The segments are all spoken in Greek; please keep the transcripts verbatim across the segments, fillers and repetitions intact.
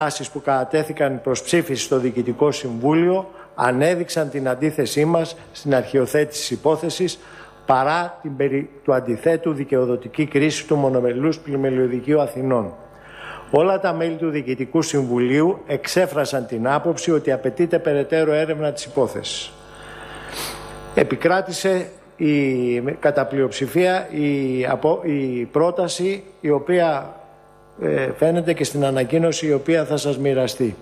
που κατατέθηκαν προς ψήφιση στο Διοικητικό Συμβούλιο ανέδειξαν την αντίθεσή μας στην αρχιοθέτηση της υπόθεσης παρά την περί του αντιθέτου δικαιοδοτική κρίση του μονομελούς πλημελιωδικείου Αθηνών. Όλα τα μέλη του Διοικητικού Συμβουλίου εξέφρασαν την άποψη ότι απαιτείται περαιτέρω έρευνα της υπόθεσης. Επικράτησε η, κατά πλειοψηφία η, απο, η πρόταση η οποία ε, φαίνεται και στην ανακοίνωση η οποία θα σας μοιραστεί.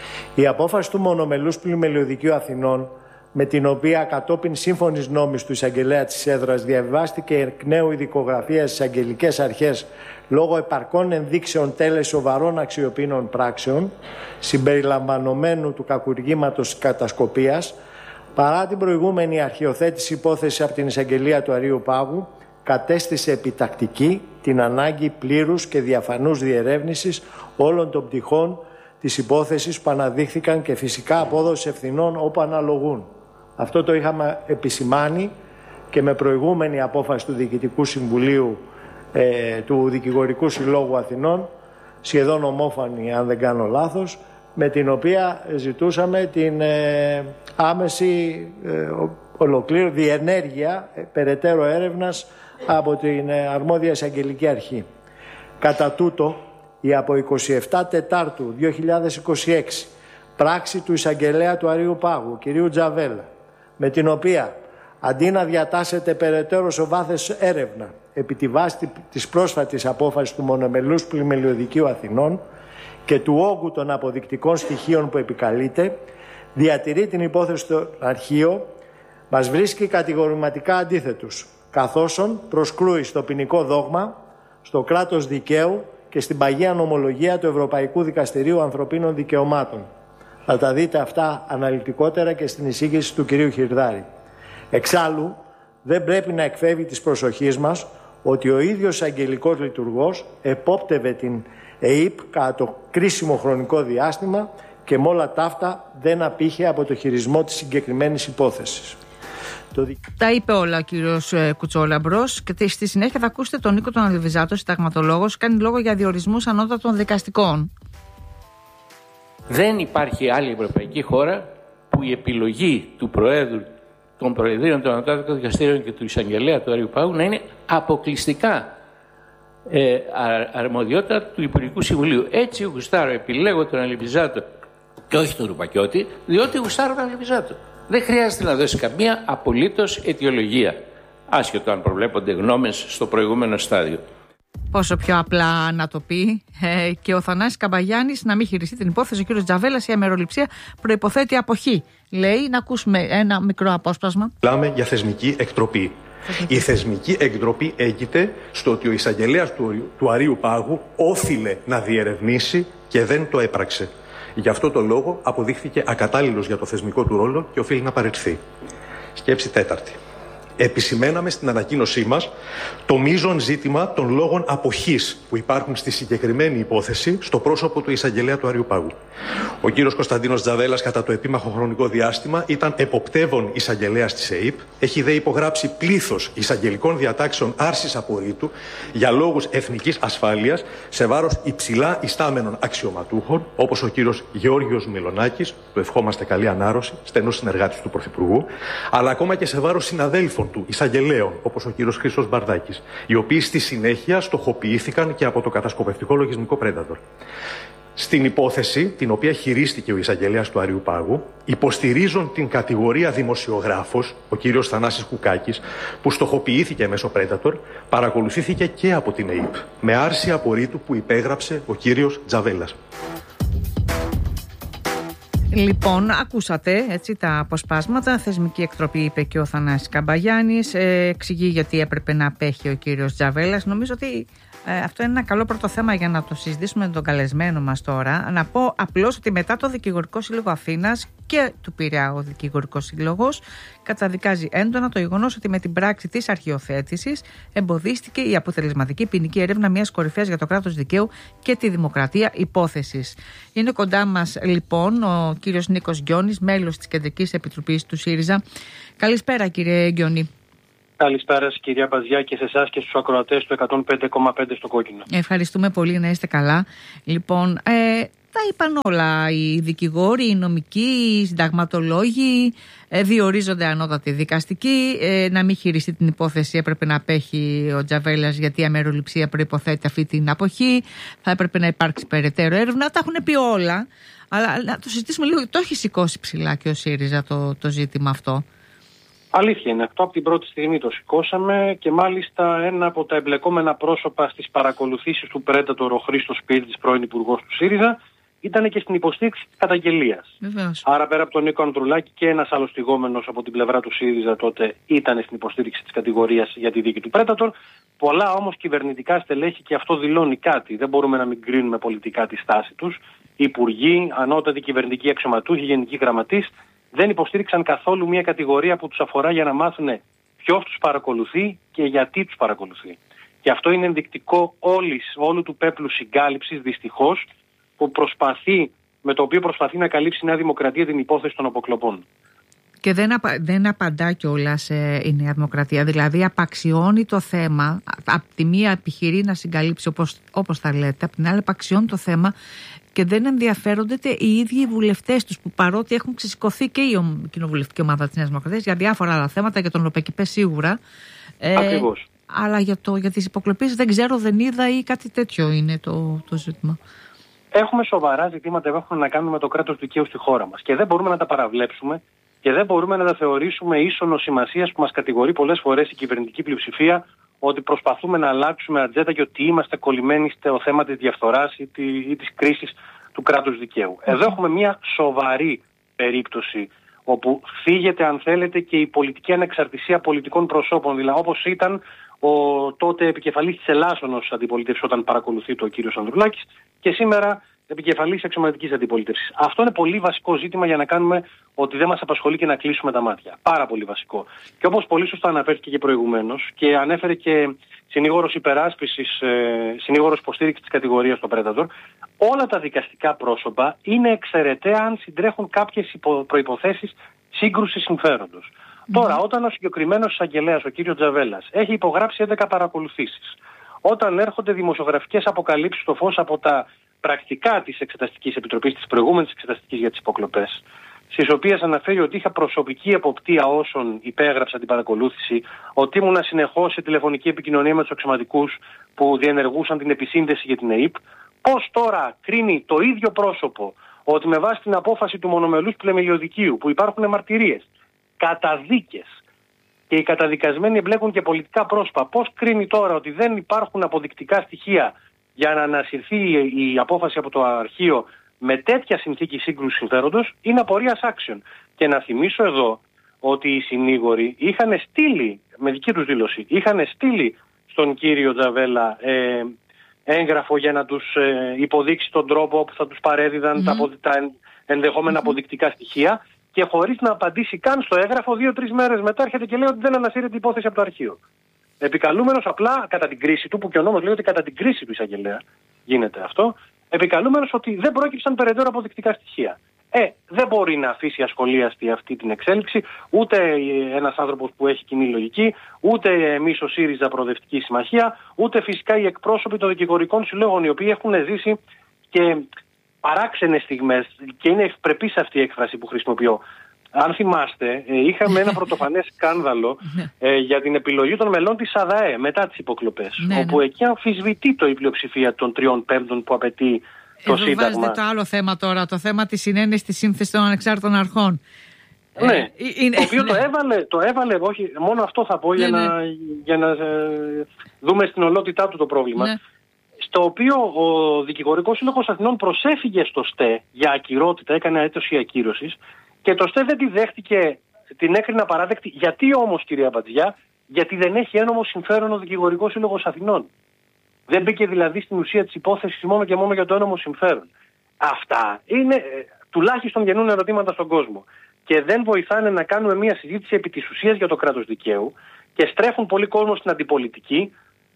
Η απόφαση του μονομελούς πλημελιωδικείου Αθηνών, με την οποία κατόπιν σύμφωνης νόμης του εισαγγελέα της έδρας διαβιβάστηκε εκ νέου ειδικογραφία στις αγγελικές αρχές λόγω επαρκών ενδείξεων τέλεσης σοβαρών αξιοποιημένων πράξεων, συμπεριλαμβανομένου του κακουργήματος κατασκοπίας, παρά την προηγούμενη αρχιοθέτηση υπόθεση από την εισαγγελία του Αρείου Πάγου, κατέστησε επιτακτική την ανάγκη πλήρους και διαφανούς διερεύνησης όλων των πτυχών της υπόθεσης που αναδείχθηκαν και φυσικά απόδοση ευθυνών όπου αναλογούν. Αυτό το είχαμε επισημάνει και με προηγούμενη απόφαση του Διοικητικού Συμβουλίου ε, του Δικηγορικού Συλλόγου Αθηνών, σχεδόν ομόφωνη αν δεν κάνω λάθος, με την οποία ζητούσαμε την ε, άμεση ε, ολοκλήρω διενέργεια ε, περαιτέρω έρευνας από την ε, αρμόδια εισαγγελική αρχή. Κατά τούτο, η από εικοστή εβδόμη Τετάρτου δύο χιλιάδες είκοσι έξι πράξη του εισαγγελέα του Αρείου Πάγου, κ. Τζαβέλα, με την οποία αντί να διατάσσεται περαιτέρω σοβάθες έρευνα επί τη βάση της πρόσφατης απόφασης του μονομελούς πλημελιωδικείου Αθηνών και του όγκου των αποδεικτικών στοιχείων που επικαλείται, διατηρεί την υπόθεση στο αρχείο, μας βρίσκει κατηγορηματικά αντίθετους, καθώς προσκρούει στο ποινικό δόγμα, στο κράτος δικαίου και στην παγία νομολογία του Ευρωπαϊκού Δικαστηρίου Ανθρωπίνων Δικαιωμάτων. Θα τα δείτε αυτά αναλυτικότερα και στην εισήγηση του κυρίου Χιρδάρη. Εξάλλου, δεν πρέπει να εκφεύγει της προσοχής μας ότι ο ίδιος αγγελικός λειτουργός επόπτευε την ΕΥΠ κατά το κρίσιμο χρονικό διάστημα και με όλα τα αυτά δεν απήχε από το χειρισμό της συγκεκριμένης υπόθεσης. Τα είπε όλα ο κύριος Κουτσόλαμπρος και στη συνέχεια θα ακούσετε τον Νίκο τον Αλβιζάτο, συνταγματολόγος, κάνει λόγο για διορισμούς ανώτατων δικαστικών. Δεν υπάρχει άλλη ευρωπαϊκή χώρα που η επιλογή του Προέδρου των Προεδρίων των Ανώτατων Δικαστήριων και του Εισαγγελέα του Αρείου Πάγου να είναι αποκλειστικά ε, αρμοδιότητα του Υπουργικού Συμβουλίου. Έτσι γουστάρω, επιλέγω τον Αλβιζάτο και όχι τον Ρουπακιώτη, διότι γουστάρω τον Αλβιζάτο. Δεν χρειάζεται να δώσει καμία απολύτως αιτιολογία, άσχετο αν προβλέπονται γνώμες στο προηγούμενο στάδιο. Πόσο πιο απλά να το πει ε, και ο Θανάσης Καμπαγιάννης να μην χειριστεί την υπόθεση. Ο κ. Τζαβέλας, η αμεροληψία προϋποθέτει αποχή. Λέει, να ακούσουμε ένα μικρό απόσπασμα. Μιλάμε για θεσμική εκτροπή. Η θεσμική εκτροπή έγκυται στο ότι ο εισαγγελέας του, του Αρείου Πάγου όφιλε να διερευνήσει και δεν το έπραξε. Γι' αυτό το λόγο αποδείχθηκε ακατάλληλος για το θεσμικό του ρόλο και οφείλει να παραιτηθεί. Σκέψη τέταρτη. Επισημέναμε στην ανακοίνωσή μας το μείζον ζήτημα των λόγων αποχής που υπάρχουν στη συγκεκριμένη υπόθεση στο πρόσωπο του εισαγγελέα του Αρείου Πάγου. Ο κύριος Κωνσταντίνος Τζαβέλας κατά το επίμαχο χρονικό διάστημα ήταν εποπτεύων εισαγγελέας της ΕΥΠ, έχει δε υπογράψει πλήθος εισαγγελικών διατάξεων άρσης απορρίτου για λόγους εθνικής ασφάλειας σε βάρος υψηλά ιστάμενων αξιωματούχων, όπως ο κύριος Γεώργιος Μιλονάκης, του ευχόμαστε καλή ανάρρωση, στενός συνεργάτης του Πρωθυπουργού, αλλά ακόμα και σε βάρος συναδέλφων του εισαγγελέων, όπως ο κύριος Χρήστος Μπαρδάκης, οι οποίοι στη συνέχεια στοχοποιήθηκαν και από το κατασκοπευτικό λογισμικό Predator. Στην υπόθεση, την οποία χειρίστηκε ο εισαγγελέας του Αρείου Πάγου, υποστηρίζουν την κατηγορία δημοσιογράφος, ο κύριος Θανάσης Κουκάκης, που στοχοποιήθηκε μέσω Predator, παρακολουθήθηκε και από την ΕΥΠ, με άρση απορρίτου που υπέγραψε ο κύριος Τζαβέλας. Λοιπόν, ακούσατε έτσι, τα αποσπάσματα. Θεσμική εκτροπή είπε και ο Θανάσης Καμπαγιάννης. Ε, εξηγεί γιατί έπρεπε να απέχει ο κύριος Τζαβέλας. Νομίζω ότι ε, αυτό είναι ένα καλό πρώτο θέμα για να το συζητήσουμε με τον καλεσμένο μας τώρα. Να πω απλώς ότι μετά το Δικηγορικό Σύλλογο Αθήνας και του Πειραιά ο Δικηγορικός Σύλλογος καταδικάζει έντονα το γεγονός ότι με την πράξη της αρχιοθέτησης εμποδίστηκε η αποτελεσματική ποινική έρευνα μιας κορυφαίας για το κράτος δικαίου και τη δημοκρατία υπόθεσης. Είναι κοντά μας λοιπόν ο κύριος Νίκος Γκιόνης, μέλος της Κεντρικής Επιτροπής του ΣΥΡΙΖΑ. Καλησπέρα κύριε Γκιόνη. Καλησπέρα σας κυρία Μπαζιά και σε εσάς και στους ακροατές του εκατόν πέντε κόμμα πέντε στο Κόκκινο. Ευχαριστούμε πολύ, να είστε καλά. Λοιπόν, ε, τα είπαν όλα. Οι δικηγόροι, οι νομικοί, οι συνταγματολόγοι, διορίζονται ανώτατοι δικαστικοί. Να μην χειριστεί την υπόθεση έπρεπε να απέχει ο Τζαβέλας, γιατί η αμεροληψία προϋποθέτει αυτή την αποχή. Θα έπρεπε να υπάρξει περαιτέρω έρευνα. Τα έχουν πει όλα. Αλλά να το συζητήσουμε λίγο. Το έχει σηκώσει ψηλά και ο ΣΥΡΙΖΑ το, το ζήτημα αυτό. Αλήθεια είναι. Αυτό από την πρώτη στιγμή το σηκώσαμε και μάλιστα ένα από τα εμπλεκόμενα πρόσωπα στις παρακολουθήσεις του Πρέντατορ, ο Χρήστος Πύρτης, πρώην υπουργός του ΣΥΡΙΖΑ, ήταν και στην υποστήριξη της καταγγελίας. Βεβαίως. Άρα πέρα από τον Νίκο Ανδρουλάκη και ένας άλλος θυγόμενος από την πλευρά του ΣΥΡΙΖΑ τότε ήταν στην υποστήριξη της κατηγορίας για τη δίκη του Πρέντατορ. Πολλά όμως κυβερνητικά στελέχη, και αυτό δηλώνει κάτι. Δεν μπορούμε να μην κρίνουμε πολιτικά τη στάση τους. Υπουργοί, ανώτατοι κυβερνητικοί αξιωματούχοι, γενικοί γραμματείς, δεν υποστήριξαν καθόλου μια κατηγορία που τους αφορά για να μάθουν ποιος τους παρακολουθεί και γιατί τους παρακολουθεί. Και αυτό είναι ενδεικτικό όλης, όλου του πέπλου συγκάλυψης, δυστυχώς, που προσπαθεί, με το οποίο προσπαθεί να καλύψει η Νέα Δημοκρατία την υπόθεση των αποκλοπών. Και δεν, απα, δεν απαντά κιόλας ε, η Νέα Δημοκρατία. Δηλαδή απαξιώνει το θέμα. Απ' τη μία επιχειρεί να συγκαλύψει, όπως, όπως τα λέτε, απ' την άλλη απαξιώνει το θέμα και δεν ενδιαφέρονται οι ίδιοι οι βουλευτές τους, που παρότι έχουν ξεσηκωθεί και η κοινοβουλευτική ομάδα της Νέας Δημοκρατίας για διάφορα άλλα θέματα, για τον ΟΠΕΚΙΠΕ σίγουρα. Ε, Ακριβώς. Αλλά για, το, για τις υποκλοπές δεν ξέρω, δεν είδα ή κάτι τέτοιο είναι το, το ζήτημα. Έχουμε σοβαρά ζητήματα που έχουν να κάνουν με το κράτος δικαίου στη χώρα μας και δεν μπορούμε να τα παραβλέψουμε και δεν μπορούμε να τα θεωρήσουμε ίσονος σημασίας που μας κατηγορεί πολλές φορές η κυβερνητική πλειοψηφία ότι προσπαθούμε να αλλάξουμε ατζέντα και ότι είμαστε κολλημένοι στο θέμα της διαφθοράς ή, τη, ή της κρίσης του κράτους δικαίου. Εδώ έχουμε μια σοβαρή περίπτωση όπου φύγεται, αν θέλετε, και η πολιτική ανεξαρτησία πολιτικών προσώπων, δηλαδή όπως ήταν ο τότε επικεφαλής της Ελλάσσονος αντιπολίτευσης όταν παρακολουθεί το ο κύριος Ανδρουλάκης και σήμερα επικεφαλής εξωματικής αντιπολίτευσης. Αυτό είναι πολύ βασικό ζήτημα για να κάνουμε ότι δεν μας απασχολεί και να κλείσουμε τα μάτια. Πάρα πολύ βασικό. Και όπως πολύ σωστά αναφέρθηκε και προηγουμένως και ανέφερε και συνήγορος υπεράσπισης, ε, συνήγορος υποστήριξης της κατηγορίας στο Πρέντατορ, όλα τα δικαστικά πρόσωπα είναι εξαιρεταία αν συντρέχουν κάποιες υπο, προϋποθέσεις σύγκρουσης συμφέροντος. Mm. Τώρα, όταν ο συγκεκριμένος εισαγγελέας, ο κύριος Τζαβέλας, έχει υπογράψει έντεκα παρακολουθήσεις, όταν έρχονται δημοσιογραφικές αποκαλύψεις στο φως από τα πρακτικά της Εξεταστικής Επιτροπής, της προηγούμενης Εξεταστικής για τις υποκλοπές, στις οποίες αναφέρει ότι είχα προσωπική εποπτεία όσων υπέγραψα την παρακολούθηση, ότι ήμουνα συνεχώς σε τηλεφωνική επικοινωνία με τους αξιωματικούς που διενεργούσαν την επισύνδεση για την ΕΥΠ, πώς τώρα κρίνει το ίδιο πρόσωπο ότι με βάση την απόφαση του μονομελούς πλεμελιωδικείου που υπάρχουν μαρτυρίες, καταδίκες και οι καταδικασμένοι εμπλέκουν και πολιτικά πρόσωπα, πώς κρίνει τώρα ότι δεν υπάρχουν αποδεικτικά στοιχεία για να ανασυρθεί η απόφαση από το αρχείο με τέτοια συνθήκη σύγκρουση συμφέροντος, είναι απορίας άξιων. Και να θυμίσω εδώ ότι οι συνήγοροι είχαν στείλει, με δική τους δήλωση, είχαν στείλει στον κύριο Τζαβέλα ε, έγγραφο για να τους ε, υποδείξει τον τρόπο που θα τους παρέδιδαν mm. τα, τα ενδεχόμενα mm. αποδεικτικά στοιχεία και χωρίς να απαντήσει καν στο έγγραφο, δύο-τρεις μέρες μετά έρχεται και λέει ότι δεν ανασύρει την υπόθεση από το αρχείο. Επικαλούμενος απλά κατά την κρίση του, που και ο νόμος λέει ότι κατά την κρίση του εισαγγελέα γίνεται αυτό, επικαλούμενος ότι δεν πρόκειψαν περαιτέρω αποδεικτικά στοιχεία. Ε, δεν μπορεί να αφήσει ασχολίαστη αυτή την εξέλιξη ούτε ένας άνθρωπος που έχει κοινή λογική, ούτε εμείς ο ΣΥΡΙΖΑ Προοδευτική Συμμαχία, ούτε φυσικά οι εκπρόσωποι των δικηγορικών συλλόγων, οι οποίοι έχουν ζήσει και παράξενες στιγμές, και είναι ευπρεπής αυτή η έκφραση που χρησιμοποιώ. Αν θυμάστε, είχαμε ένα πρωτοφανές σκάνδαλο ε, για την επιλογή των μελών της ΑΔΑΕ μετά τις υποκλοπές, ναι, όπου ναι. εκεί αμφισβητείται η πλειοψηφία των τριών πέμπτων που απαιτεί το Εδώ Σύνταγμα. Εδώ βάζετε το άλλο θέμα τώρα, το θέμα της συνένεσης στη σύνθεση των ανεξάρτητων αρχών. Ναι, ε, είναι, το οποίο ναι. το έβαλε, το έβαλε, όχι, μόνο αυτό θα πω ναι, για ναι. να, για να ε, δούμε στην ολότητά του το πρόβλημα. Ναι. Στο οποίο ο Δικηγορικός Σύλλογος Αθηνών προσέφυγε στο ΣΤΕ για ακυρότητα, έκανε αίτηση ακύρωσης και το ΣΤΕ δεν τη δέχτηκε, την έκρινε απαράδεκτη. Γιατί όμως, κυρία Μπατζιά? Γιατί δεν έχει ένομο συμφέρον ο Δικηγορικός Σύλλογος Αθηνών. Δεν μπήκε δηλαδή στην ουσία της υπόθεσης μόνο και μόνο για το ένομο συμφέρον. Αυτά είναι, τουλάχιστον γεννούν ερωτήματα στον κόσμο. Και δεν βοηθάνε να κάνουμε μια συζήτηση επί της ουσίας για το κράτος δικαίου και στρέφουν πολύ κόσμο στην αντιπολιτική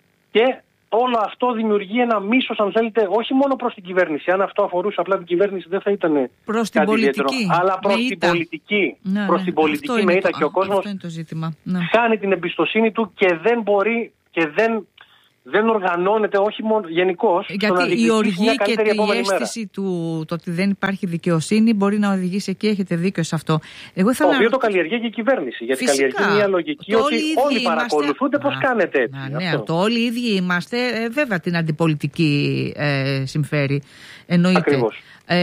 και όλο αυτό δημιουργεί ένα μίσος, αν θέλετε, όχι μόνο προς την κυβέρνηση. Αν αυτό αφορούσε απλά την κυβέρνηση δεν θα ήταν προς κάτι την ιδιαίτερο. Αλλά προς την πολιτική, ναι, προς ναι. την πολιτική με ήττα και ο κόσμος είναι το ζήτημα. Ναι. χάνει την εμπιστοσύνη του και δεν μπορεί και δεν, δεν οργανώνεται, όχι μόνο γενικώς. Γιατί η οργή και η αίσθηση του το ότι δεν υπάρχει δικαιοσύνη μπορεί να οδηγήσει εκεί, έχετε δίκιο σε αυτό. Εγώ το οποίο να... το καλλιεργεί και η κυβέρνηση. Γιατί φυσικά, καλλιεργεί μια λογική ότι όλοι, όλοι παρακολουθούνται πώς κάνετε έτσι. Ναι, αυτό. Το όλοι οι ίδιοι είμαστε, ε, βέβαια την αντιπολιτική ε, συμφέρει. Εννοείται. Ακριβώς.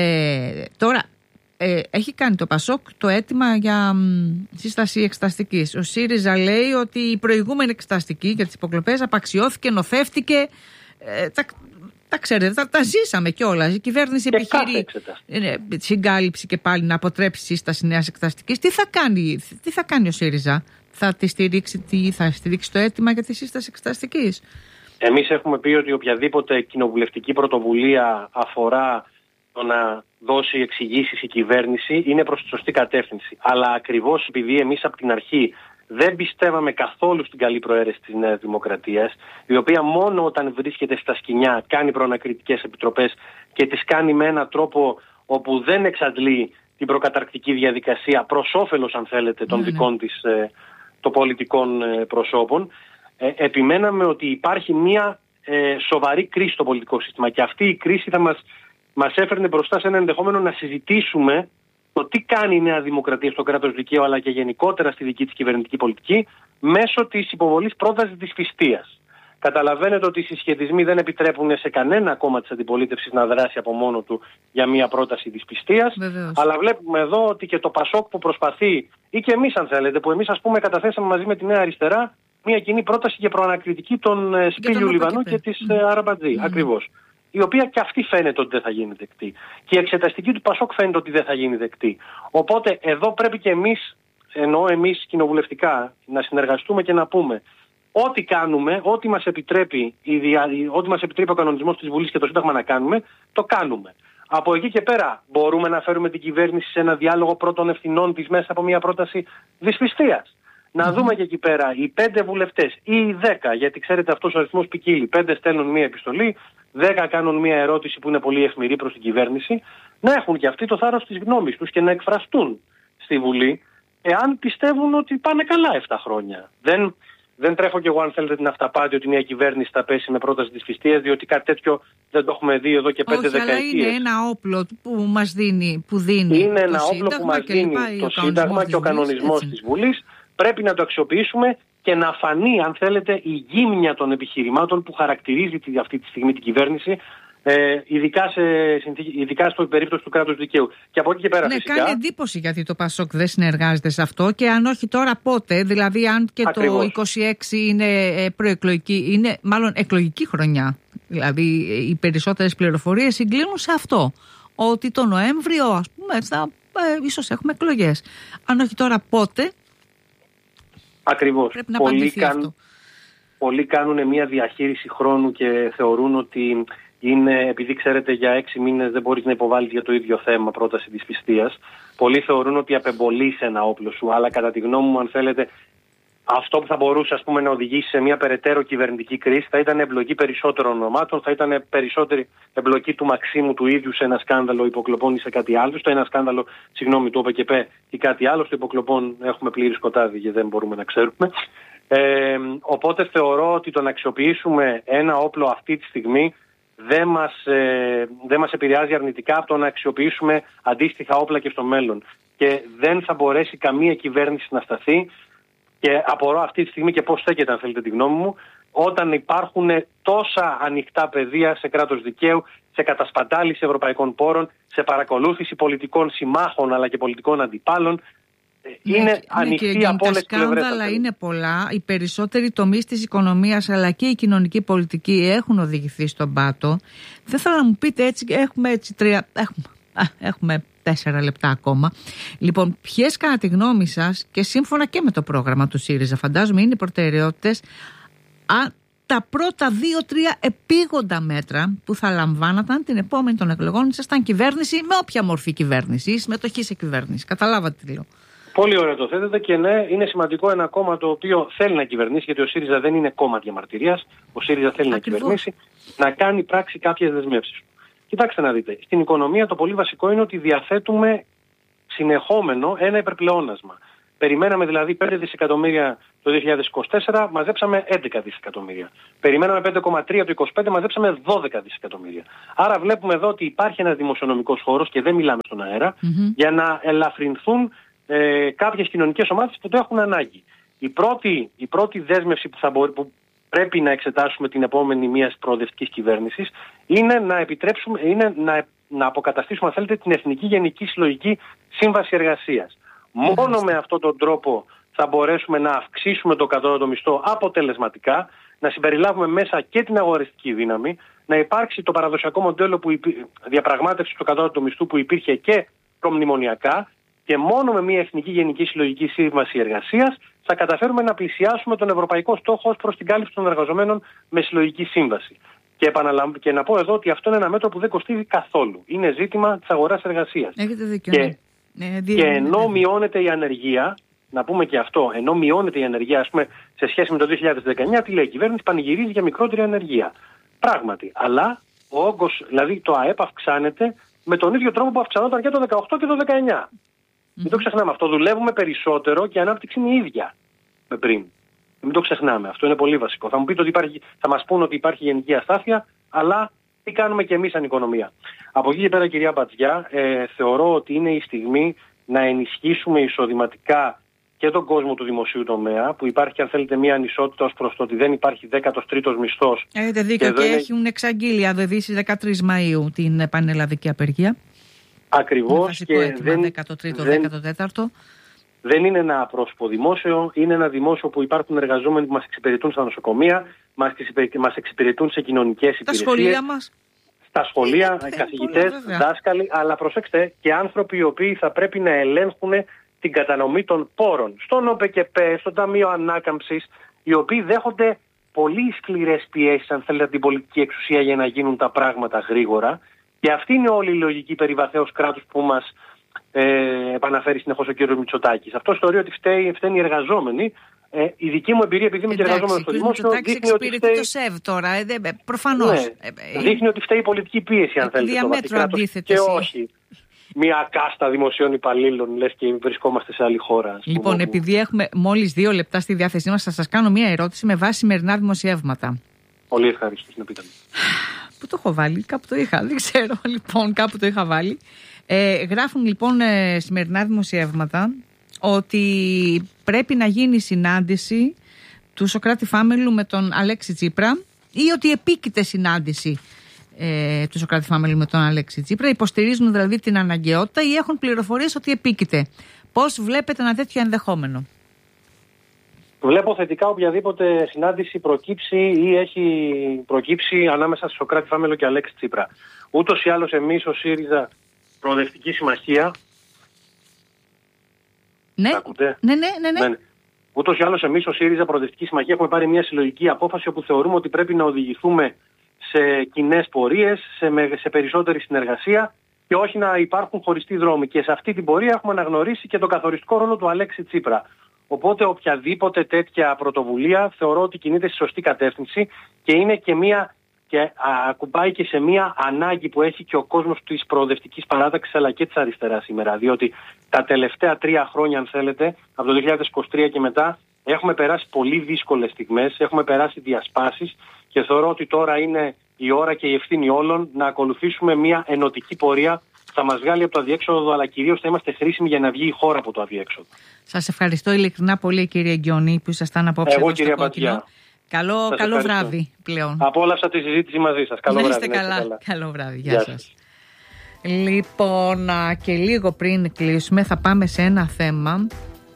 Ε, τώρα, Ε, έχει κάνει το Πασόκ το αίτημα για μ, σύσταση εξεταστικής. Ο ΣΥΡΙΖΑ λέει ότι η προηγούμενη εξεταστική για τις υποκλοπές απαξιώθηκε, νοθεύτηκε. Ε, τα, τα ξέρετε, τα, τα ζήσαμε κιόλας. Η κυβέρνηση και επιχειρεί ε, συγκάλυψη και πάλι να αποτρέψει σύσταση νέας εξεταστικής. Τι θα κάνει, τι θα κάνει ο ΣΥΡΙΖΑ, θα τη στηρίξει, τι, θα στηρίξει το αίτημα για τη σύσταση εξεταστικής? Εμείς έχουμε πει ότι οποιαδήποτε κοινοβουλευτική πρωτοβουλία αφορά το να δώσει εξηγήσεις η κυβέρνηση είναι προς τη σωστή κατεύθυνση. Αλλά ακριβώς επειδή εμείς από την αρχή δεν πιστεύαμε καθόλου στην καλή προαίρεση της Νέας Δημοκρατίας, η οποία μόνο όταν βρίσκεται στα σκοινιά κάνει προανακριτικές επιτροπές και τις κάνει με έναν τρόπο όπου δεν εξαντλεί την προκαταρκτική διαδικασία προς όφελος, αν θέλετε, των mm-hmm. δικών της ε, των πολιτικών ε, προσώπων, ε, επιμέναμε ότι υπάρχει μια ε, σοβαρή κρίση στο πολιτικό σύστημα και αυτή η κρίση θα μας μας έφερνε μπροστά σε ένα ενδεχόμενο να συζητήσουμε το τι κάνει η Νέα Δημοκρατία στο κράτος δικαίου αλλά και γενικότερα στη δική της κυβερνητική πολιτική μέσω της υποβολής πρότασης δυσπιστίας. Καταλαβαίνετε ότι οι συσχετισμοί δεν επιτρέπουν σε κανένα κόμμα της αντιπολίτευσης να δράσει από μόνο του για μια πρόταση δυσπιστίας. Βεβαίως. Αλλά βλέπουμε εδώ ότι και το Πασόκ που προσπαθεί, ή και εμείς αν θέλετε, που εμείς ας πούμε καταθέσαμε μαζί με τη Νέα Αριστερά μια κοινή πρόταση για προανακριτική των Σπήλιου Λιβανού και της mm. Αραμπατζή. Mm. Ακριβώς. Η οποία και αυτή φαίνεται ότι δεν θα γίνει δεκτή. Και η εξεταστική του Πασόκ φαίνεται ότι δεν θα γίνει δεκτή. Οπότε εδώ πρέπει και εμείς, εννοώ εμείς κοινοβουλευτικά, να συνεργαστούμε και να πούμε ό,τι κάνουμε, ό,τι μας επιτρέπει, η δια... ό,τι μας επιτρέπει ο κανονισμός της Βουλής και το Σύνταγμα να κάνουμε, το κάνουμε. Από εκεί και πέρα μπορούμε να φέρουμε την κυβέρνηση σε ένα διάλογο πρώτων ευθυνών της μέσα από μια πρόταση δυσπιστίας. Να mm-hmm. δούμε και εκεί πέρα οι πέντε βουλευτές ή οι δέκα, γιατί ξέρετε αυτός ο αριθμός ποικίλει. Πέντε στέλνουν μία επιστολή, δέκα κάνουν μία ερώτηση που είναι πολύ αιχμηρή προς την κυβέρνηση, να έχουν και αυτοί το θάρρος της γνώμης τους και να εκφραστούν στη Βουλή, εάν πιστεύουν ότι πάνε καλά επτά χρόνια. Δεν, δεν τρέχω κι εγώ, αν θέλετε, την αυταπάτη ότι μια κυβέρνηση θα πέσει με πρόταση δυσπιστίας, διότι κάτι τέτοιο δεν το έχουμε δει εδώ και πέντε δεκαετίες. Όχι, αλλά είναι ένα όπλο που μας δίνει, που δίνει είναι ένα το όπλο που μας δίνει το Σύνταγμα και ο κανονισμός της Βουλής. Πρέπει να το αξιοποιήσουμε και να φανεί, αν θέλετε, η γύμνια των επιχειρημάτων που χαρακτηρίζει αυτή τη στιγμή την κυβέρνηση, ε, ειδικά, σε, ειδικά στο περίπτωση του κράτους δικαίου. Και από εκεί και πέρα, ναι, φυσικά. Κάνει εντύπωση γιατί το Πασόκ δεν συνεργάζεται σε αυτό και αν όχι τώρα πότε, δηλαδή αν και ακριβώς. Το είκοσι έξι είναι προεκλογική, είναι μάλλον εκλογική χρονιά. Δηλαδή οι περισσότερες πληροφορίες συγκλίνουν σε αυτό. Ότι το Νοέμβριο, ας πούμε, θα, ε, ίσως έχουμε εκλογές. Αν όχι τώρα πότε. Ακριβώς. Πρέπει να πολλοί, καν, αυτό. πολλοί κάνουν μια διαχείριση χρόνου και θεωρούν ότι είναι, επειδή ξέρετε για έξι μήνες δεν μπορείς να υποβάλεις για το ίδιο θέμα πρόταση δυσπιστίας. Πολλοί θεωρούν ότι απεμπολείς ένα όπλο σου, αλλά κατά τη γνώμη μου, αν θέλετε, αυτό που θα μπορούσε, ας πούμε, να οδηγήσει σε μια περαιτέρω κυβερνητική κρίση θα ήταν εμπλοκή περισσότερων ονομάτων, θα ήταν περισσότερη εμπλοκή του Μαξίμου του ίδιου σε ένα σκάνδαλο υποκλοπών ή σε κάτι άλλο. Στο ένα σκάνδαλο, συγγνώμη, του ΟΠΕΚΕΠΕ ή κάτι άλλο. Στο υποκλοπών έχουμε πλήρη σκοτάδι και δεν μπορούμε να ξέρουμε. Ε, οπότε θεωρώ ότι το να αξιοποιήσουμε ένα όπλο αυτή τη στιγμή δεν μας, ε, δεν μας επηρεάζει αρνητικά από το να αξιοποιήσουμε αντίστοιχα όπλα και στο μέλλον. Και δεν θα μπορέσει καμία κυβέρνηση να σταθεί. Και απορώ αυτή τη στιγμή και πώς στέκεται, αν θέλετε τη γνώμη μου, όταν υπάρχουν τόσα ανοιχτά πεδία σε κράτος δικαίου, σε κατασπατάληση ευρωπαϊκών πόρων, σε παρακολούθηση πολιτικών συμμάχων αλλά και πολιτικών αντιπάλων. Είναι ναι, ανοιχτή ναι, από όλες τις πλευρές. Τα σκάνδαλα είναι πολλά. Οι περισσότεροι τομείς της οικονομίας αλλά και η κοινωνική πολιτική έχουν οδηγηθεί στον πάτο. Δεν θέλω να μου πείτε έτσι, έχουμε έτσι τρία. Έχουμε, α, έχουμε τέσσερα λεπτά ακόμα. Λοιπόν, ποιες κατά τη γνώμη σας και σύμφωνα και με το πρόγραμμα του ΣΥΡΙΖΑ, φαντάζομαι είναι οι προτεραιότητες, α, τα πρώτα δύο-τρία επίγοντα μέτρα που θα λαμβάνονταν την επόμενη των εκλογών, ήσασταν κυβέρνηση με όποια μορφή κυβέρνηση ή συμμετοχή σε κυβέρνηση. Καταλάβατε τι λέω. Πολύ ωραία το θέτετε και ναι, είναι σημαντικό ένα κόμμα το οποίο θέλει να κυβερνήσει, γιατί ο ΣΥΡΙΖΑ δεν είναι κόμμα διαμαρτυρίας. Ο ΣΥΡΙΖΑ θέλει Ακριβώς. να κυβερνήσει, να κάνει πράξη κάποιες δεσμεύσεις. Κοιτάξτε να δείτε, στην οικονομία το πολύ βασικό είναι ότι διαθέτουμε συνεχόμενο ένα υπερπλεόνασμα. Περιμέναμε δηλαδή πέντε δισεκατομμύρια το δύο χιλιάδες είκοσι τέσσερα, μαζέψαμε έντεκα δισεκατομμύρια. Περιμέναμε πέντε κόμμα τρία το είκοσι πέντε, μαζέψαμε δώδεκα δισεκατομμύρια. Άρα βλέπουμε εδώ ότι υπάρχει ένας δημοσιονομικός χώρος, και δεν μιλάμε στον αέρα, mm-hmm. για να ελαφρυνθούν ε, κάποιες κοινωνικές ομάδες που το έχουν ανάγκη. Η πρώτη, η πρώτη δέσμευση που, θα μπορεί, που πρέπει να εξετάσουμε την επόμενη μιας προοδευτικής κυβέρνησης είναι να επιτρέψουμε, είναι να, να αποκαταστήσουμε, αν θέλετε, την Εθνική Γενική Συλλογική Σύμβαση Εργασίας. Μόνο με αυτόν τον τρόπο θα μπορέσουμε να αυξήσουμε το κατώτατο μισθό αποτελεσματικά, να συμπεριλάβουμε μέσα και την αγοραστική δύναμη, να υπάρξει το παραδοσιακό μοντέλο που υπή... διαπραγμάτευση του κατώτατου μισθού που υπήρχε και προμνημονιακά, και μόνο με μια Εθνική Γενική Συλλογική Σύμβαση Εργασίας θα καταφέρουμε να πλησιάσουμε τον ευρωπαϊκό στόχο ως προς την κάλυψη των εργαζομένων με συλλογική σύμβαση. Και, επαναλαμβάνω, και να πω εδώ ότι αυτό είναι ένα μέτρο που δεν κοστίζει καθόλου. Είναι ζήτημα της αγοράς εργασίας. Έχετε δίκιο. Και, ναι. και ενώ μειώνεται η ανεργία, να πούμε και αυτό, ενώ μειώνεται η ανεργία, ας πούμε, σε σχέση με το δύο χιλιάδες δεκαεννιά, τι λέει η κυβέρνηση? Πανηγυρίζει για μικρότερη ανεργία. Πράγματι. Αλλά ο όγκος, δηλαδή το ΑΕΠ αυξάνεται με τον ίδιο τρόπο που αυξανόταν και το δεκαοκτώ και το δεκαεννιά. Mm-hmm. Μην το ξεχνάμε αυτό. Δουλεύουμε περισσότερο και η ανάπτυξη είναι η ίδια με πριν. Μην το ξεχνάμε. Αυτό είναι πολύ βασικό. Θα μου πείτε ότι υπάρχει, θα μας πούνε ότι υπάρχει γενική αστάθεια, αλλά τι κάνουμε κι εμείς σαν οικονομία? Από εκεί και πέρα, κυρία Μπατζιά, ε, θεωρώ ότι είναι η στιγμή να ενισχύσουμε εισοδηματικά και τον κόσμο του δημοσίου τομέα, που υπάρχει, αν θέλετε, μια ανισότητα ως προς το ότι δεν υπάρχει δέκατος τρίτος μισθός. Έχετε δίκιο, και, και είναι... έχουν εξαγγείλει αδεδεί στις δεκατρείς Μαΐου την πανελλαδική απεργία. Ακριβώς. Και έτοιμα, δεν, δέκατο τρίτο, δεν, δέκατο τέταρτο. Δεν είναι ένα απρόσωπο δημόσιο, είναι ένα δημόσιο που υπάρχουν εργαζόμενοι που μας εξυπηρετούν στα νοσοκομεία, μας εξυπηρετούν σε κοινωνικές υπηρεσίες. Τα σχολεία μας. Στα σχολεία, ε, καθηγητές, πολλά, δάσκαλοι, αλλά προσέξτε, και άνθρωποι οι οποίοι θα πρέπει να ελέγχουν την κατανομή των πόρων. Στον ΟΠΕΚΕΠΕ, στο Ταμείο Ανάκαμψης, οι οποίοι δέχονται πολύ σκληρές πιέσεις, αν θέλετε, την πολιτική εξουσία για να γίνουν τα πράγματα γρήγορα. Και αυτή είναι όλη η λογική περί βαθέως κράτους που μας ε, επαναφέρει συνεχώς ο κ. Μητσοτάκης. Αυτό θεωρεί ότι φταίει, φταίνει οι εργαζόμενοι. Ε, η δική μου εμπειρία, επειδή είμαι και εργαζόμενος στο δημόσιο, δείχνει ότι φταίει... το ΣΕΒ τώρα, ε, ε, προφανώς. Ναι, ε, δείχνει ότι φταίει η πολιτική πίεση, αν θέλετε, στο βαθύ κράτος, και όχι μια κάστα δημοσίων υπαλλήλων, λες και βρισκόμαστε σε άλλη χώρα. Λοιπόν, πούμε, επειδή έχουμε μόλις δύο λεπτά στη διάθεσή μας, θα σας κάνω μια ερώτηση με βάση σημερινά δημοσιεύματα. Πολύ ευχαριστώ να πείτε. Πού το έχω βάλει, κάπου το είχα, δεν ξέρω, λοιπόν, κάπου το είχα βάλει. Ε, γράφουν λοιπόν ε, σημερινά δημοσιεύματα ότι πρέπει να γίνει συνάντηση του Σωκράτη Φάμελου με τον Αλέξη Τσίπρα, ή ότι επίκειται συνάντηση ε, του Σωκράτη Φάμελου με τον Αλέξη Τσίπρα. Υποστηρίζουν δηλαδή την αναγκαιότητα ή έχουν πληροφορίες ότι επίκειται. Πώς βλέπετε ένα τέτοιο ενδεχόμενο? Βλέπω θετικά οποιαδήποτε συνάντηση προκύψει ή έχει προκύψει ανάμεσα στο Σωκράτη Φάμελο και Αλέξη Τσίπρα. Ούτως ή άλλως εμείς ως ΣΥΡΙΖΑ Προοδευτική Συμμαχία. Ναι, ναι, ναι, ναι, ναι. ναι. Ούτως ή άλλως εμείς ως ΣΥΡΙΖΑ Προοδευτική Συμμαχία έχουμε πάρει μια συλλογική απόφαση όπου θεωρούμε ότι πρέπει να οδηγηθούμε σε κοινές πορείες, σε, σε περισσότερη συνεργασία και όχι να υπάρχουν χωριστοί δρόμοι. Και σε αυτή την πορεία έχουμε αναγνωρίσει και τον καθοριστικό ρόλο του Αλέξη Τσίπρα. Οπότε οποιαδήποτε τέτοια πρωτοβουλία θεωρώ ότι κινείται στη σωστή κατεύθυνση και είναι και μια και ακουμπάει και σε μια ανάγκη που έχει και ο κόσμος της προοδευτικής παράταξης αλλά και της αριστεράς σήμερα. Διότι τα τελευταία τρία χρόνια, αν θέλετε, από το δύο χιλιάδες είκοσι τρία και μετά, έχουμε περάσει πολύ δύσκολες στιγμές, έχουμε περάσει διασπάσεις και θεωρώ ότι τώρα είναι η ώρα και η ευθύνη όλων να ακολουθήσουμε μια ενωτική πορεία που θα μας βγάλει από το αδιέξοδο, αλλά κυρίως θα είμαστε χρήσιμοι για να βγει η χώρα από το αδιέξοδο. Σας ευχαριστώ ειλικρινά πολύ, κύριε Γκιονή, που ήσασταν απόψε εδώ στο Κόκκινο. Καλό, καλό βράδυ πλέον. Απόλαυσα τη συζήτηση μαζί σας. Καλό να βράδυ. Είστε καλά. καλά. Καλό βράδυ. Γεια, Γεια σας. σας. Λοιπόν, και λίγο πριν κλείσουμε θα πάμε σε ένα θέμα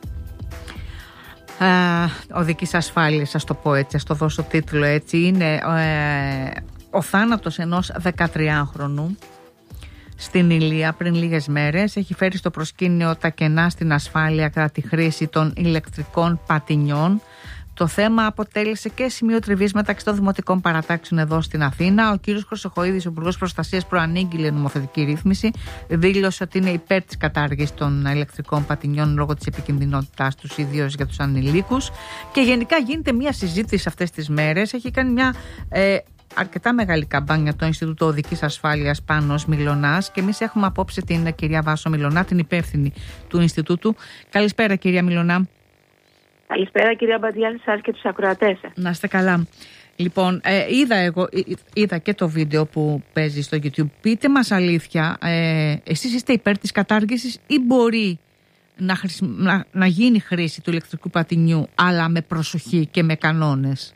ε, οδικής ασφάλειας, ας το πω έτσι, ας το δώσω τίτλο έτσι. Είναι ε, ο θάνατος ενός δεκατριάχρονου στην Ηλία πριν λίγες μέρες. Έχει φέρει στο προσκήνιο τα κενά στην ασφάλεια κατά τη χρήση των ηλεκτρικών πατινιών. Το θέμα αποτέλεσε και σημείο τριβής μεταξύ των δημοτικών παρατάξεων εδώ στην Αθήνα. Ο κύριος Χρυσοχοΐδης, ο Υπουργός Προστασίας, προανήγγειλε νομοθετική ρύθμιση. Δήλωσε ότι είναι υπέρ της κατάργησης των ηλεκτρικών πατινιών λόγω της επικινδυνότητάς τους, ιδίως για τους ανηλίκους. Και γενικά γίνεται μια συζήτηση αυτές τις μέρες. Έχει κάνει μια ε, αρκετά μεγάλη καμπάνια το Ινστιτούτο Οδικής Ασφάλειας Πάνος Μιλωνάς και εμείς έχουμε απόψε την κυρία Βάσο Μιλωνά, την υπεύθυνη του Ινστιτούτου. Καλησπέρα κυρία Μιλωνά. Καλησπέρα κυρία Μπατζιά, σας και τους ακροατές. Να είστε καλά. Λοιπόν, ε, είδα εγώ, είδα και το βίντεο που παίζει στο YouTube. Πείτε μας αλήθεια, ε, εσείς είστε υπέρ της κατάργησης ή μπορεί να, χρησι... να, να γίνει χρήση του ηλεκτρικού πατινιού, αλλά με προσοχή και με κανόνες?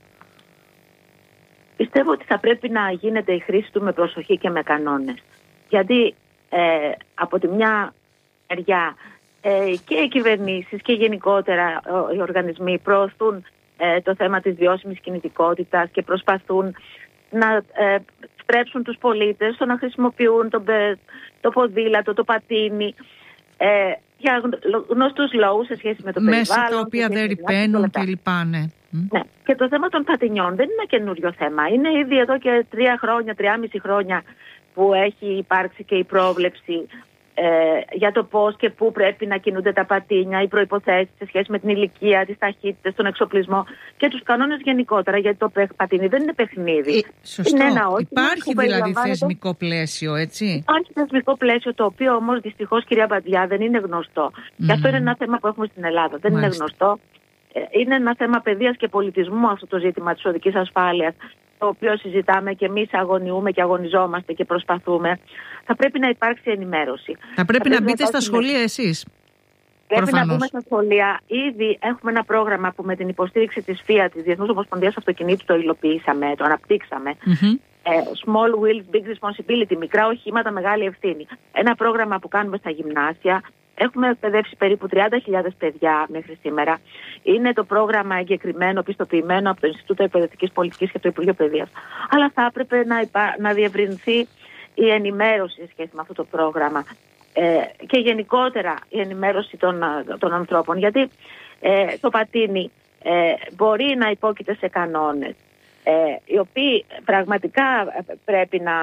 Πιστεύω ότι θα πρέπει να γίνεται η χρήση του με προσοχή και με κανόνες. Γιατί ε, από τη μια μεριά ε, και οι κυβερνήσεις και γενικότερα οι οργανισμοί προωθούν ε, το θέμα της βιώσιμης κινητικότητας και προσπαθούν να ε, στρέψουν τους πολίτες στο να χρησιμοποιούν το, το ποδήλατο, το πατίνι ε, για γνωστούς λόγους σε σχέση με το μέσα περιβάλλον. Μέσα τα οποία δεν ρηπαίνουν κλπ. Ναι. Ναι. Και το θέμα των πατινιών δεν είναι ένα καινούριο θέμα. Είναι ήδη εδώ και τρία χρόνια, τρία χρόνια που έχει υπάρξει και η πρόβλεψη ε, για το πώς και πού πρέπει να κινούνται τα πατίνια, οι προϋποθέσεις σε σχέση με την ηλικία, τις ταχύτητες, τον εξοπλισμό και τους κανόνες γενικότερα. Γιατί το πατίνι δεν είναι παιχνίδι. Ε, σωστό. Είναι ένα όχημα. Υπάρχει δηλαδή θεσμικό πλαίσιο, έτσι. Υπάρχει θεσμικό πλαίσιο, το οποίο όμως δυστυχώς, κυρία Μπαντιά, δεν είναι γνωστό. Mm. Και αυτό είναι ένα θέμα που έχουμε στην Ελλάδα. Δεν Μάλιστα. είναι γνωστό. Είναι ένα θέμα παιδείας και πολιτισμού αυτό το ζήτημα της οδικής ασφάλειας, το οποίο συζητάμε και εμείς αγωνιούμε και αγωνιζόμαστε και προσπαθούμε. Θα πρέπει να υπάρξει ενημέρωση. Θα πρέπει θα να μπείτε να στα σχολεία εσείς. Πρέπει Προφανώς. να μπούμε στα σχολεία. Ήδη έχουμε ένα πρόγραμμα που με την υποστήριξη της ΦΙΑ, της Διεθνούς Ομοσπονδίας Αυτοκινήτου, το υλοποιήσαμε, το αναπτύξαμε. Mm-hmm. Ε, small wheels, big responsibility, μικρά οχήματα, μεγάλη ευθύνη. Ένα πρόγραμμα που κάνουμε στα γυμνάσια. Έχουμε εκπαιδεύσει περίπου τριάντα χιλιάδες παιδιά μέχρι σήμερα. Είναι το πρόγραμμα εγκεκριμένο, πιστοποιημένο από το Ινστιτούτο Εκπαιδευτικής Πολιτικής και το Υπουργείο Παιδείας. Αλλά θα έπρεπε να, υπά... να διευρυνθεί η ενημέρωση σε σχέση με αυτό το πρόγραμμα ε, και γενικότερα η ενημέρωση των, των ανθρώπων. Γιατί ε, το πατίνι ε, μπορεί να υπόκειται σε κανόνες ε, οι οποίοι πραγματικά πρέπει να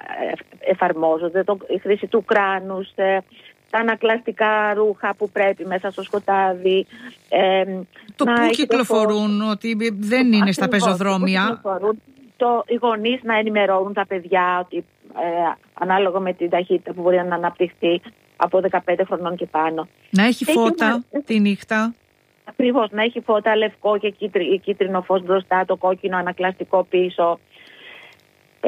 εφαρμόζονται. Το, η χρήση του κράνους, ε, τα ανακλαστικά ρούχα που πρέπει μέσα στο σκοτάδι. Ε, το πού κυκλοφορούν, το... ότι δεν είναι Ακριβώς, στα πεζοδρόμια. Το, οι γονείς να ενημερώνουν τα παιδιά ότι ε, ανάλογα με την ταχύτητα που μπορεί να αναπτυχθεί από δεκαπέντε χρονών και πάνω. Να έχει φώτα έχει, τη νύχτα. Ακριβώς, να έχει φώτα λευκό και κίτρι, κίτρινο φως μπροστά, το κόκκινο ανακλαστικό πίσω. Ε,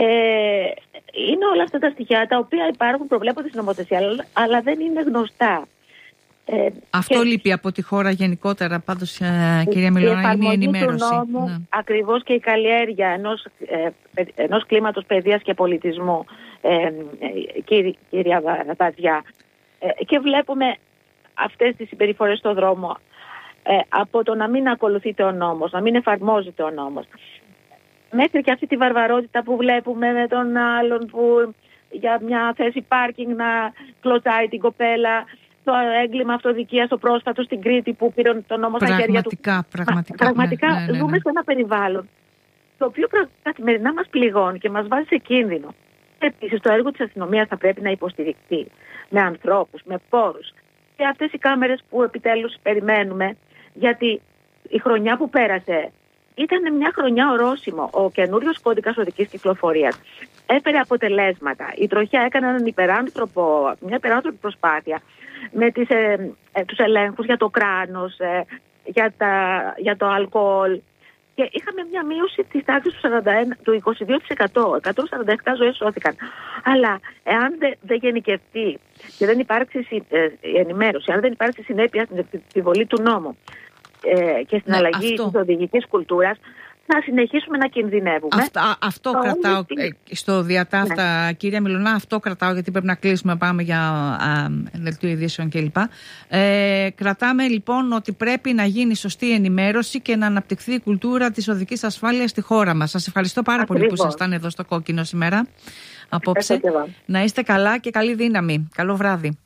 είναι όλα αυτά τα στοιχεία τα οποία υπάρχουν, προβλέπονται στην νομοθεσία, αλλά δεν είναι γνωστά. Ε, Αυτό και λείπει από τη χώρα γενικότερα, πάντως, ε, κυρία Μιλωνά, είναι η ενημέρωση. Του νόμου, ναι. Ακριβώς, και η καλλιέργεια ενός, ε, ενός κλίματος παιδείας και πολιτισμού, ε, κύρι, κυρία Βατζιά. Ε, και βλέπουμε αυτές τις συμπεριφορές στον δρόμο, ε, από το να μην ακολουθείται ο νόμος, να μην εφαρμόζεται ο νόμος, μέχρι και αυτή τη βαρβαρότητα που βλέπουμε με τον άλλον που για μια θέση πάρκινγκ να κλωτσάει την κοπέλα, το έγκλημα αυτοδικίας το πρόσφατο στην Κρήτη που πήρε τον νόμο στα χέρια του. Πραγματικά, πραγματικά ναι, ναι, ναι. ζούμε σε ένα περιβάλλον το οποίο καθημερινά μας πληγώνει και μας βάζει σε κίνδυνο. Επίσης, το έργο της αστυνομίας θα πρέπει να υποστηριχθεί με ανθρώπους, με πόρους. Και αυτές οι κάμερες που επιτέλους περιμένουμε, γιατί η χρονιά που πέρασε ήταν μια χρονιά ορόσημο. Ο καινούριος κώδικας οδικής κυκλοφορίας έφερε αποτελέσματα. Η τροχιά έκανε έναν υπεράνθρωπο, μια υπεράνθρωπη προσπάθεια με τις, ε, ε, τους ελέγχους για το κράνος, ε, για, τα, για το αλκοόλ. Και είχαμε μια μείωση της τάξης του, σαράντα ένα, του είκοσι δύο τοις εκατό. εκατόν σαράντα επτά ζωές σώθηκαν. Αλλά εάν δεν δε γενικευτεί και δεν υπάρξει ε, ενημέρωση, αν δεν υπάρξει συνέπεια στην επιβολή του νόμου ε, και στην ναι, αλλαγή αυτό. της οδηγικής κουλτούρας, θα συνεχίσουμε να κινδυνεύουμε. Αυτά, αυτό το κρατάω ε, στο διατάφτα, ναι. Κυρία Μιλωνά, αυτό κρατάω, γιατί πρέπει να κλείσουμε, πάμε για δελτίο ειδήσεων κλπ. Ε, κρατάμε λοιπόν ότι πρέπει να γίνει σωστή ενημέρωση και να αναπτυχθεί η κουλτούρα της οδικής ασφάλειας στη χώρα μας. Σας ευχαριστώ πάρα Ακριβώς. πολύ που ήσασταν εδώ στο Κόκκινο σήμερα απόψε. Να είστε καλά και καλή δύναμη. Καλό βράδυ.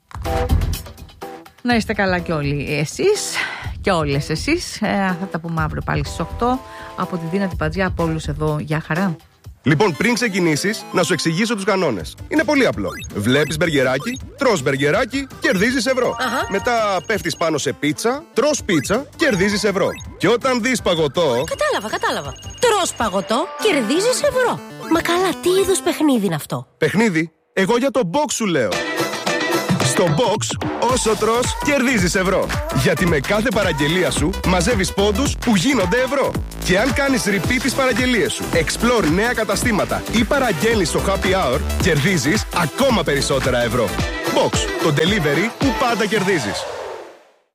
Να είστε καλά και όλοι εσείς και όλες εσείς. Ε, θα τα πούμε αύριο πάλι στις οκτώ. Από τη Δίνα την Πατζιά, από όλους εδώ. Γεια χαρά. Λοιπόν, πριν ξεκινήσεις, να σου εξηγήσω τους κανόνες. Είναι πολύ απλό. Βλέπεις μπεργκεράκι, τρως μπεργκεράκι, κερδίζεις ευρώ. Uh-huh. Μετά πέφτεις πάνω σε πίτσα, τρως πίτσα, κερδίζεις ευρώ. Και όταν δεις παγωτό... Κατάλαβα, κατάλαβα. τρως παγωτό, κερδίζεις ευρώ. Μα καλά, τι είδους παιχνίδι είναι αυτό? Παιχνίδι? Εγώ για το box σου λέω. Στο box, όσο τρως, κερδίζεις ευρώ. Γιατί με κάθε παραγγελία σου μαζεύεις πόντους που γίνονται ευρώ. Και αν κάνεις repeat τις παραγγελίες σου, explore νέα καταστήματα ή παραγγέλνεις στο happy hour, κερδίζεις ακόμα περισσότερα ευρώ. Box, το delivery που πάντα κερδίζεις.